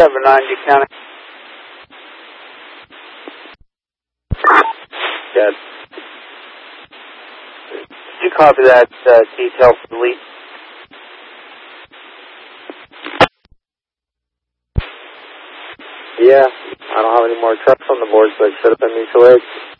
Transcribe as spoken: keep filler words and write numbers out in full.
seven nine, Duke County. Good. Did you copy that uh, detail for the lead? Yeah, I don't have any more trucks on the board, so it should have been mutual aid.